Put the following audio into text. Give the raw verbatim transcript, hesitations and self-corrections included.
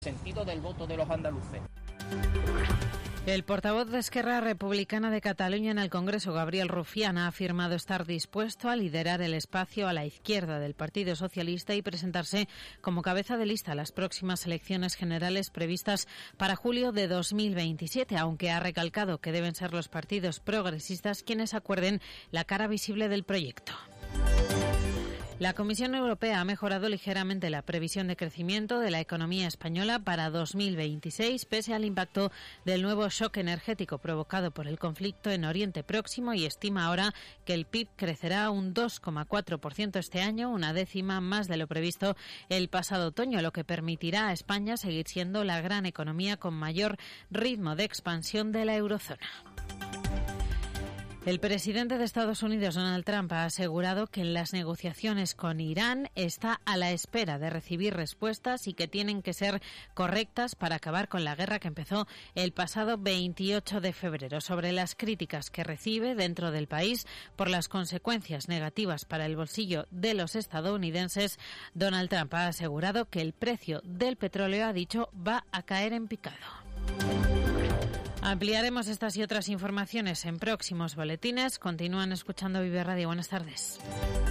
Sentido del voto de los andaluces. El portavoz de Esquerra Republicana de Cataluña en el Congreso, Gabriel Rufián, ha afirmado estar dispuesto a liderar el espacio a la izquierda del Partido Socialista y presentarse como cabeza de lista a las próximas elecciones generales previstas para julio de dos mil veintisiete, aunque ha recalcado que deben ser los partidos progresistas quienes acuerden la cara visible del proyecto. La Comisión Europea ha mejorado ligeramente la previsión de crecimiento de la economía española para dos mil veintiséis, pese al impacto del nuevo shock energético provocado por el conflicto en Oriente Próximo, y estima ahora que el P I B crecerá un dos coma cuatro por ciento este año, una décima más de lo previsto el pasado otoño, lo que permitirá a España seguir siendo la gran economía con mayor ritmo de expansión de la eurozona. El presidente de Estados Unidos, Donald Trump, ha asegurado que en las negociaciones con Irán está a la espera de recibir respuestas y que tienen que ser correctas para acabar con la guerra que empezó el pasado veintiocho de febrero. Sobre las críticas que recibe dentro del país por las consecuencias negativas para el bolsillo de los estadounidenses, Donald Trump ha asegurado que el precio del petróleo, ha dicho, va a caer en picado. Ampliaremos estas y otras informaciones en próximos boletines. Continúan escuchando Vive Radio. Buenas tardes.